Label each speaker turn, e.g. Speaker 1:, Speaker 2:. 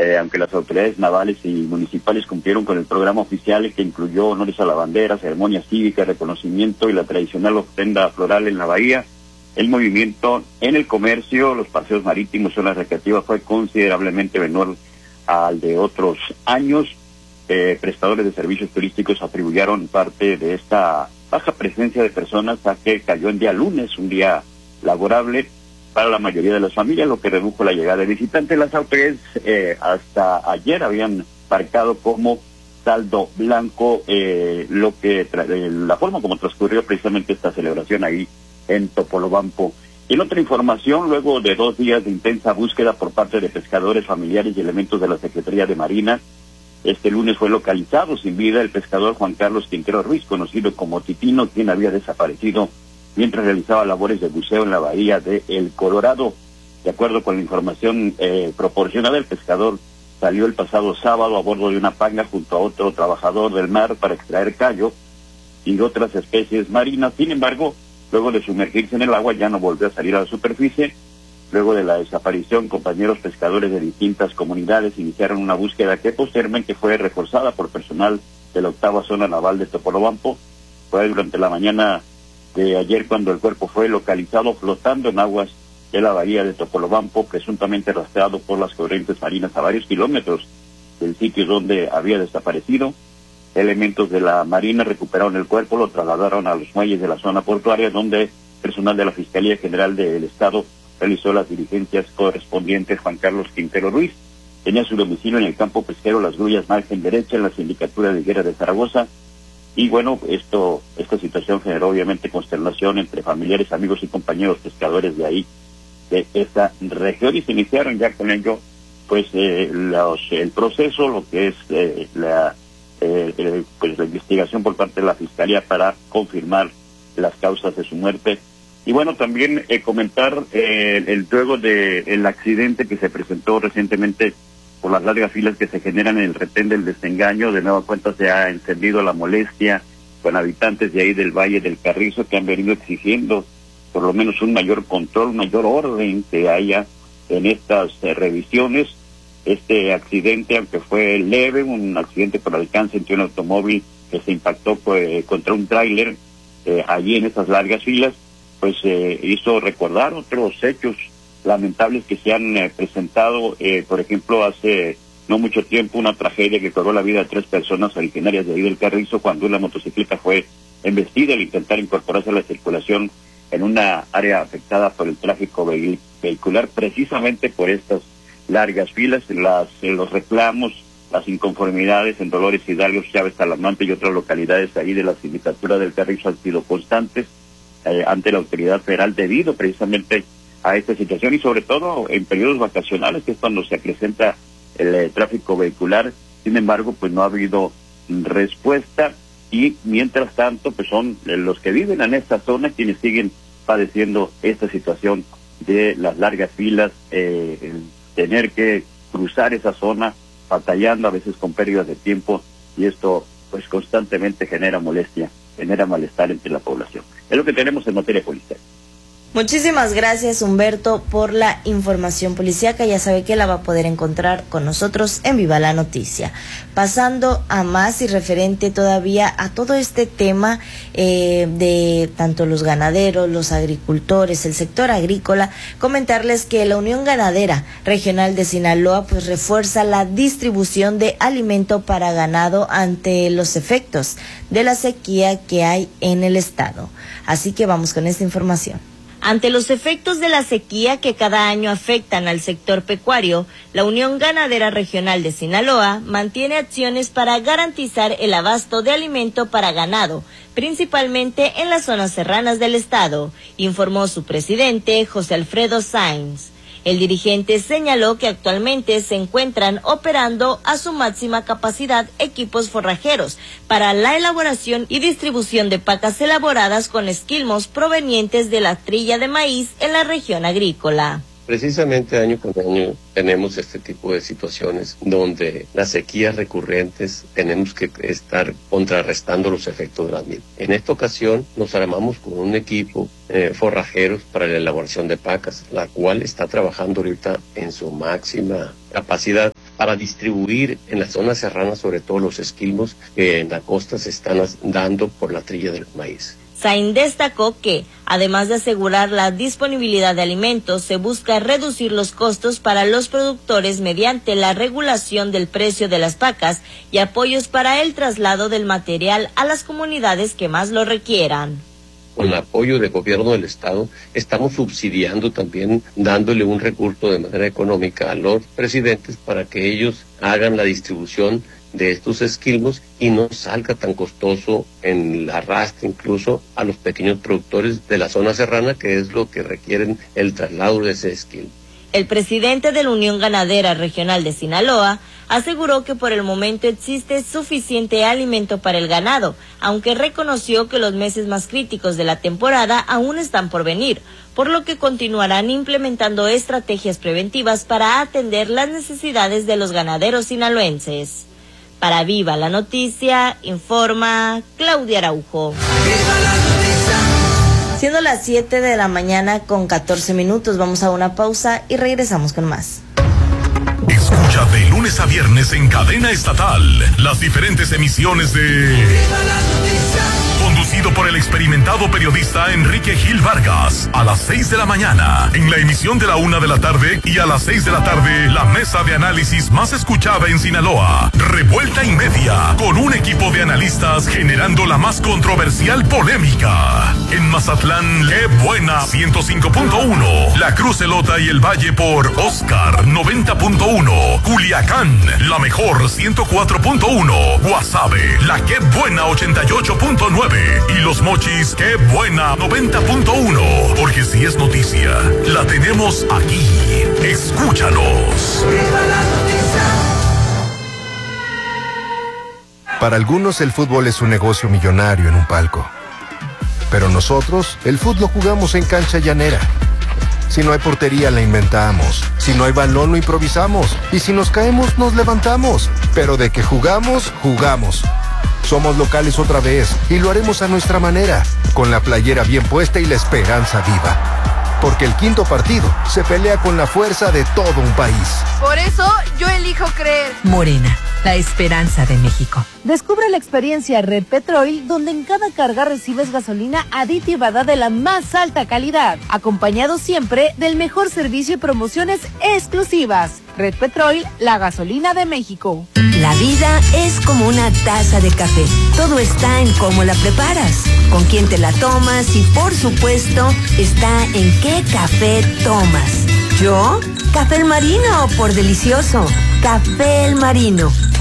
Speaker 1: aunque las autoridades navales y municipales cumplieron con el programa oficial que incluyó honores a la bandera, ceremonia cívica, reconocimiento y la tradicional ofrenda floral en la bahía, el movimiento en el comercio, los paseos marítimos, zonas recreativas fue considerablemente menor al de otros años. Prestadores de servicios turísticos atribuyeron parte de esta baja presencia de personas a que cayó en día lunes, un día laborable para la mayoría de las familias, lo que redujo la llegada de visitantes. Las autoridades hasta ayer habían marcado como saldo blanco la forma como transcurrió precisamente esta celebración ahí en Topolobampo. En otra información, luego de 2 días de intensa búsqueda por parte de pescadores, familiares y elementos de la Secretaría de Marina, este lunes fue localizado sin vida el pescador Juan Carlos Quintero Ruiz, conocido como Titino, quien había desaparecido mientras realizaba labores de buceo en la bahía de El Colorado. De acuerdo con la información proporcionada, el pescador salió el pasado sábado a bordo de una panga junto a otro trabajador del mar para extraer callo y otras especies marinas. Sin embargo, luego de sumergirse en el agua ya no volvió a salir a la superficie. Luego de la desaparición, compañeros pescadores de distintas comunidades iniciaron una búsqueda que posteriormente fue reforzada por personal de la 8ª Zona Naval de Topolobampo. Fue durante la mañana de ayer cuando el cuerpo fue localizado flotando en aguas de la bahía de Topolobampo, presuntamente arrastrado por las corrientes marinas a varios kilómetros del sitio donde había desaparecido. Elementos de la Marina recuperaron el cuerpo, lo trasladaron a los muelles de la zona portuaria, donde personal de la Fiscalía General del Estado realizó las diligencias correspondientes. Juan Carlos Quintero Ruiz tenía su domicilio en el campo pesquero Las Grullas, margen derecha, en la sindicatura de Higuera de Zaragoza. Y bueno, esta situación generó obviamente consternación entre familiares, amigos y compañeros pescadores de ahí, de esta región, y se iniciaron ya con ello pues el proceso, lo que es la investigación por parte de la Fiscalía para confirmar las causas de su muerte. Y bueno, también comentar luego del accidente que se presentó recientemente por las largas filas que se generan en el retén del Desengaño. De nueva cuenta se ha encendido la molestia con habitantes de ahí del Valle del Carrizo, que han venido exigiendo por lo menos un mayor control, un mayor orden que haya en estas revisiones. Este accidente, aunque fue leve, un accidente por alcance entre un automóvil que se impactó contra un tráiler allí en esas largas filas, pues hizo recordar otros hechos lamentables que se han presentado. Por ejemplo, hace no mucho tiempo, una tragedia que cobró la vida de 3 personas originarias de ahí del Carrizo, cuando una motocicleta fue embestida al intentar incorporarse a la circulación en una área afectada por el tráfico vehicular, precisamente por estas largas filas. Los reclamos, las inconformidades en Dolores Hidalgo, Chávez, Talamante y otras localidades ahí de la sindicatura del Carrizo han sido constantes ante la autoridad federal, debido precisamente a esta situación, y sobre todo en periodos vacacionales, que es cuando se acrecenta el tráfico vehicular. Sin embargo, pues no ha habido respuesta, y mientras tanto pues son los que viven en esta zona quienes siguen padeciendo esta situación de las largas filas, tener que cruzar esa zona batallando a veces con pérdidas de tiempo, y esto pues constantemente genera molestia, genera malestar entre la población. Es lo que tenemos en materia policial.
Speaker 2: Muchísimas gracias, Humberto, por la información policíaca. Ya sabe que la va a poder encontrar con nosotros en Viva la Noticia. Pasando a más y referente todavía a todo este tema de tanto los ganaderos, los agricultores, el sector agrícola, comentarles que la Unión Ganadera Regional de Sinaloa pues refuerza la distribución de alimento para ganado ante los efectos de la sequía que hay en el estado. Así que vamos con esta información. Ante los efectos de la sequía que cada año afectan al sector pecuario, la Unión Ganadera Regional de Sinaloa mantiene acciones para garantizar el abasto de alimento para ganado, principalmente en las zonas serranas del estado, informó su presidente, José Alfredo Sáenz. El dirigente señaló que actualmente se encuentran operando a su máxima capacidad equipos forrajeros para la elaboración y distribución de pacas elaboradas con esquilmos provenientes de la trilla de maíz en la región agrícola.
Speaker 3: Precisamente año con año tenemos este tipo de situaciones donde las sequías recurrentes tenemos que estar contrarrestando los efectos de las mismas. En esta ocasión nos armamos con un equipo forrajeros para la elaboración de pacas, la cual está trabajando ahorita en su máxima capacidad para distribuir en la zona serrana, sobre todo los esquilmos que en la costa se están dando por la trilla del maíz.
Speaker 2: Sain destacó que, además de asegurar la disponibilidad de alimentos, se busca reducir los costos para los productores mediante la regulación del precio de las vacas y apoyos para el traslado del material a las comunidades que más lo requieran.
Speaker 3: Con el apoyo del gobierno del estado, estamos subsidiando también, dándole un recurso de manera económica a los presidentes para que ellos hagan la distribución de estos esquilmos y no salga tan costoso en el arrastre incluso a los pequeños productores de la zona serrana, que es lo que requieren el traslado de ese esquilmo.
Speaker 2: El presidente de la Unión Ganadera Regional de Sinaloa aseguró que por el momento existe suficiente alimento para el ganado, aunque reconoció que los meses más críticos de la temporada aún están por venir, por lo que continuarán implementando estrategias preventivas para atender las necesidades de los ganaderos sinaloenses. Para Viva la Noticia, informa Claudia Araujo. ¡Viva la noticia! Siendo las 7 de la mañana con 14 minutos, vamos a una pausa y regresamos con más.
Speaker 4: Escucha de lunes a viernes en cadena estatal las diferentes emisiones de ¡Viva la Noticia! Conducido por el experimentado periodista Enrique Gil Vargas, a las 6 de la mañana, en la emisión de la 1 de la tarde, y a las 6 de la tarde, la mesa de análisis más escuchada en Sinaloa, Revuelta y Media, con un equipo de analistas generando la más controversial polémica. En Mazatlán, Qué Buena 105.1, La Cruz Elota y el Valle por Oscar 90.1, Culiacán, La Mejor 104.1, Guasave, La Qué Buena 88.9 y Los Mochis, Qué Buena 90.1, porque si es noticia, la tenemos aquí. Escúchanos. ¡Viva la noticia!
Speaker 5: Para algunos el fútbol es un negocio millonario en un palco. Pero nosotros, el fútbol lo jugamos en cancha llanera. Si no hay portería, la inventamos. Si no hay balón, lo improvisamos. Y si nos caemos, nos levantamos. Pero de que jugamos, jugamos. Somos locales otra vez y lo haremos a nuestra manera, con la playera bien puesta y la esperanza viva. Porque el quinto partido se pelea con la fuerza de todo un país.
Speaker 6: Por eso yo elijo creer.
Speaker 7: Morena, la esperanza de México.
Speaker 8: Descubre la experiencia Red Petrol, donde en cada carga recibes gasolina aditivada de la más alta calidad, acompañado siempre del mejor servicio y promociones exclusivas. Red Petrol, la gasolina de México.
Speaker 7: La vida es como una taza de café. Todo está en cómo la preparas, con quién te la tomas y, por supuesto, está en qué café tomas. ¿Yo? Café El Marino, por delicioso. Café El Marino,